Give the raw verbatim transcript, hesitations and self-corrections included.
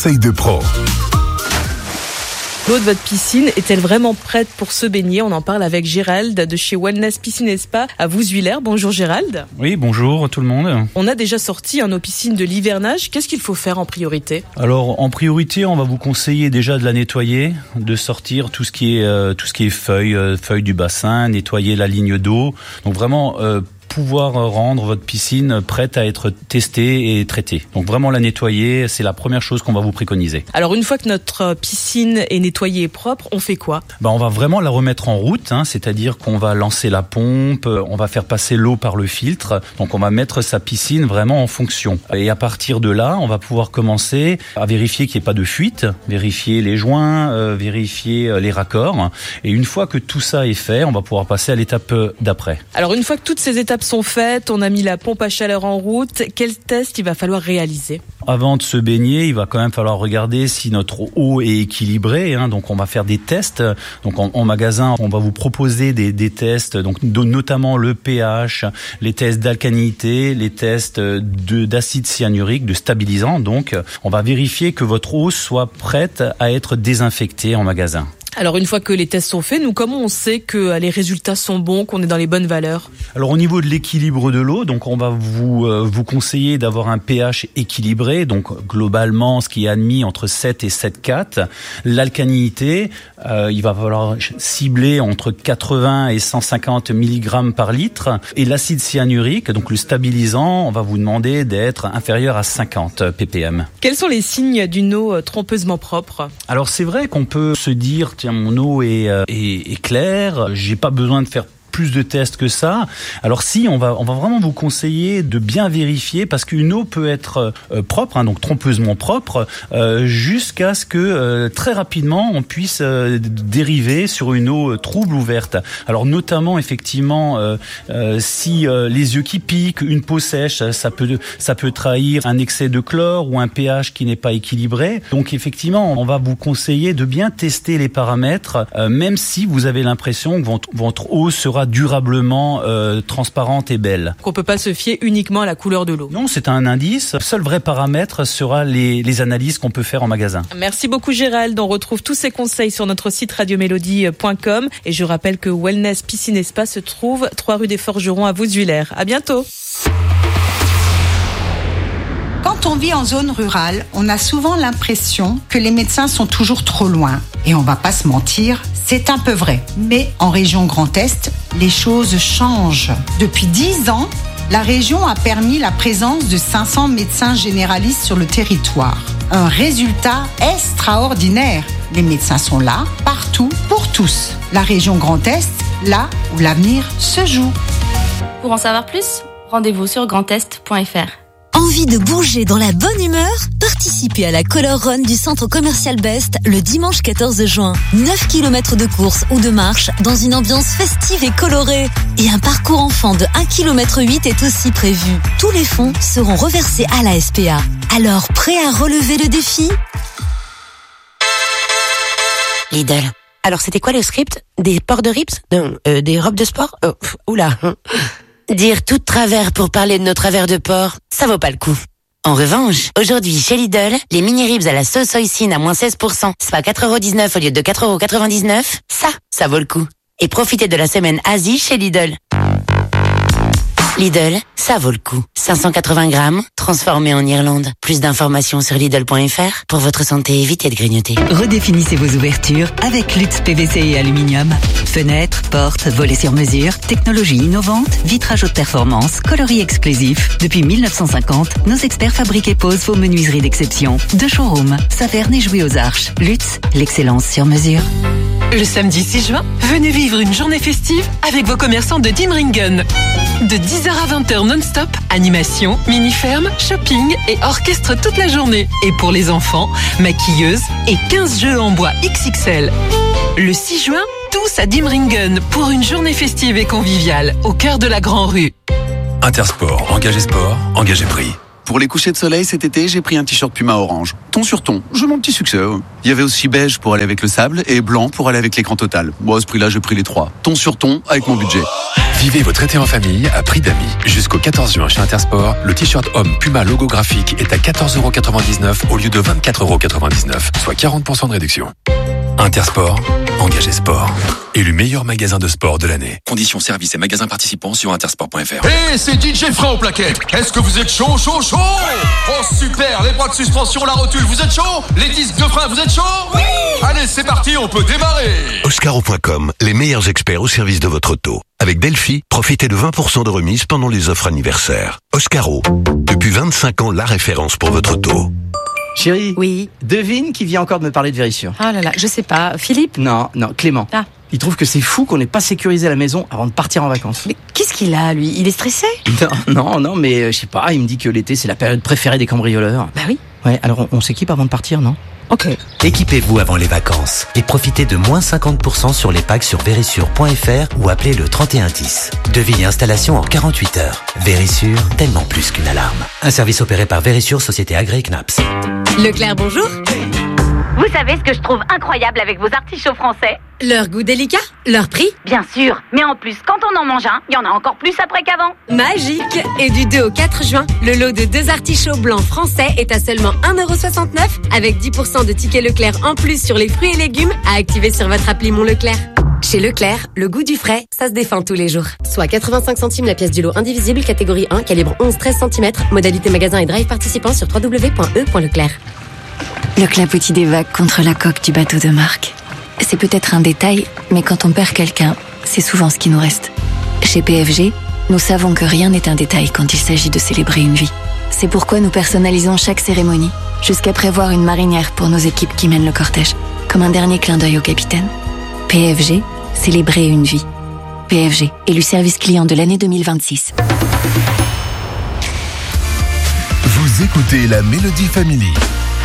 conseils de pro. L'eau de votre piscine est-elle vraiment prête pour se baigner? On en parle avec Gérald de chez Wellness Piscine et Spa à Vouzuillers. Bonjour Gérald. Oui, bonjour tout le monde. On a déjà sorti hein, nos piscines de l'hivernage. Qu'est-ce qu'il faut faire en priorité? Alors en priorité, on va vous conseiller déjà de la nettoyer, de sortir tout ce qui est euh, tout ce qui est feuilles, euh, feuilles du bassin, nettoyer la ligne d'eau. Donc vraiment euh, pouvoir rendre votre piscine prête à être testée et traitée. Donc vraiment la nettoyer, c'est la première chose qu'on va vous préconiser. Alors une fois que notre piscine est nettoyée et propre, on fait quoi? Ben, on va vraiment la remettre en route, hein, c'est-à-dire qu'on va lancer la pompe, on va faire passer l'eau par le filtre, donc on va mettre sa piscine vraiment en fonction. Et à partir de là, on va pouvoir commencer à vérifier qu'il n'y ait pas de fuite, vérifier les joints, euh, vérifier les raccords. Et une fois que tout ça est fait, on va pouvoir passer à l'étape d'après. Alors une fois que toutes ces étapes sont faites, on a mis la pompe à chaleur en route, quel test il va falloir réaliser? Avant de se baigner, il va quand même falloir regarder si notre eau est équilibrée, hein, donc on va faire des tests. Donc en, en magasin, on va vous proposer des, des tests, donc notamment le pH, les tests d'alcalinité, les tests de, d'acide cyanurique, de stabilisant. Donc on va vérifier que votre eau soit prête à être désinfectée en magasin. Alors une fois que les tests sont faits, nous comment on sait que les résultats sont bons, qu'on est dans les bonnes valeurs? Alors au niveau de l'équilibre de l'eau, donc on va vous euh, vous conseiller d'avoir un pH équilibré, donc globalement ce qui est admis entre sept et sept virgule quatre. L'alcalinité, euh, il va falloir cibler entre quatre-vingts et cent cinquante milligrammes par litre, et l'acide cyanurique, donc le stabilisant, on va vous demander d'être inférieur à cinquante ppm. Quels sont les signes d'une eau trompeusement propre? Alors c'est vrai qu'on peut se dire tiens, mon eau est, euh, est, est claire, j'ai pas besoin de faire plus de tests que ça. Alors si, on va on va vraiment vous conseiller de bien vérifier, parce qu'une eau peut être euh, propre, hein, donc trompeusement propre, euh, jusqu'à ce que euh, très rapidement on puisse euh, dériver sur une eau euh, trouble ou verte. Alors notamment effectivement euh, euh, si euh, les yeux qui piquent, une peau sèche, ça peut ça peut trahir un excès de chlore ou un pH qui n'est pas équilibré. Donc effectivement, on va vous conseiller de bien tester les paramètres, euh, même si vous avez l'impression que votre, votre eau sera durablement euh, transparente et belle. Qu'on peut pas se fier uniquement à la couleur de l'eau. Non, c'est un indice. Le seul vrai paramètre sera les, les analyses qu'on peut faire en magasin. Merci beaucoup Gérald. On retrouve tous ces conseils sur notre site radio mélodie point com. Et je rappelle que Wellness Piscine et Spa se trouve trois rue des Forgerons à Vouzuillers. À bientôt. Quand on vit en zone rurale, on a souvent l'impression que les médecins sont toujours trop loin. Et on va pas se mentir, c'est un peu vrai. Mais en région Grand Est, les choses changent. Depuis dix ans, la région a permis la présence de cinq cents médecins généralistes sur le territoire. Un résultat extraordinaire. Les médecins sont là, partout, pour tous. La région Grand Est, là où l'avenir se joue. Pour en savoir plus, rendez-vous sur grandest point f r. Envie de bouger dans la bonne humeur? Participez à la Color Run du centre commercial Best le dimanche quatorze juin. neuf kilomètres de course ou de marche dans une ambiance festive et colorée. Et un parcours enfant de un virgule huit kilomètres est aussi prévu. Tous les fonds seront reversés à la S P A. Alors, prêt à relever le défi? Lidl. Alors, c'était quoi le script? Des ports de rips? Non, euh, des robes de sport? Oh, pff, oula. Dire tout de travers pour parler de nos travers de porc, ça vaut pas le coup. En revanche, aujourd'hui chez Lidl, les mini-ribs à la sauce hoisin à moins seize pour cent, soit quatre euros dix-neuf au lieu de quatre euros quatre-vingt-dix-neuf, ça, ça vaut le coup. Et profitez de la semaine Asie chez Lidl. Lidl, ça vaut le coup. cinq cent quatre-vingts grammes, transformé en Irlande. Plus d'informations sur Lidl point f r. Pour votre santé, évitez de grignoter. Redéfinissez vos ouvertures avec Lutz P V C et aluminium. Fenêtres, portes, volets sur mesure, technologie innovante, vitrage haute performance, coloris exclusif. Depuis mille neuf cent cinquante, nos experts fabriquent et posent vos menuiseries d'exception. Deux showrooms, Saverne et Jouy aux Arches. Lutz, l'excellence sur mesure. Le samedi six juin, venez vivre une journée festive avec vos commerçants de Dimringen. De dix heures à vingt heures non-stop, animation, mini-ferme, shopping et orchestre toute la journée. Et pour les enfants, maquilleuses et quinze jeux en bois X X L. Le six juin, tous à Dimringen pour une journée festive et conviviale au cœur de la Grand Rue. Intersport, engagé sport, engagé prix. Pour les couchers de soleil cet été, j'ai pris un t-shirt Puma orange. Ton sur ton, j'ai mon petit succès. Il y avait aussi beige pour aller avec le sable et blanc pour aller avec l'écran total. Bon, à ce prix-là, j'ai pris les trois. Ton sur ton avec mon budget. Vivez votre été en famille à prix d'amis. Jusqu'au quatorze juin chez Intersport, le t-shirt homme Puma logo graphique est à quatorze euros quatre-vingt-dix-neuf au lieu de vingt-quatre euros quatre-vingt-dix-neuf, soit quarante pour cent de réduction. Intersport, engagé sport. Élu meilleur magasin de sport de l'année. Conditions, services et magasins participants sur intersport point f r. Hey, c'est D J Fran au plaquettes. Est-ce que vous êtes chaud, chaud, chaud? Oh super, les bras de suspension, la rotule, vous êtes chaud? Les disques de frein, vous êtes chaud? Oui. Allez, c'est parti, on peut démarrer. Oscaro point com, les meilleurs experts au service de votre auto. Avec Delphi, profitez de vingt pour cent de remise pendant les offres anniversaires. Oscaro, depuis vingt-cinq ans, la référence pour votre auto. Chérie. Oui. Devine qui vient encore de me parler de Vérissure. Ah là là, je sais pas. Philippe? Non, non, Clément. Ah. Il trouve que c'est fou qu'on n'ait pas sécurisé la maison avant de partir en vacances. Mais qu'est-ce qu'il a, lui? Il est stressé? Non, non, non, mais euh, je sais pas, il me dit que l'été c'est la période préférée des cambrioleurs. Bah oui. Ouais, alors on, on s'équipe avant de partir, non? Ok. Équipez-vous avant les vacances et profitez de moins cinquante pour cent sur les packs sur vérissure point f r ou appelez le trente et un dix. Devis et installation en quarante-huit heures. Vérissure, tellement plus qu'une alarme. Un service opéré par Vérissure, société agréée C N A P S. Leclerc, bonjour. Vous savez ce que je trouve incroyable avec vos artichauts français? Leur goût délicat, leur prix. Bien sûr, mais en plus, quand on en mange un, il y en a encore plus après qu'avant. Magique. Et du deux au quatre juin, le lot de deux artichauts blancs français est à seulement un euro soixante-neuf avec dix pour cent de tickets Leclerc en plus sur les fruits et légumes à activer sur votre appli Mon Leclerc. Chez Leclerc, le goût du frais, ça se défend tous les jours. Soit quatre-vingt-cinq centimes la pièce du lot indivisible, catégorie un, calibre onze à treize centimètres, modalité magasin et drive participant sur w w w point e point leclerc. Le clapotis des vagues contre la coque du bateau de Marc. C'est peut-être un détail, mais quand on perd quelqu'un, c'est souvent ce qui nous reste. Chez P F G, nous savons que rien n'est un détail quand il s'agit de célébrer une vie. C'est pourquoi nous personnalisons chaque cérémonie, jusqu'à prévoir une marinière pour nos équipes qui mènent le cortège, comme un dernier clin d'œil au capitaine. P F G, célébrer une vie. P F G, élu service client de l'année deux mille vingt-six. Vous écoutez la Mélodie Family.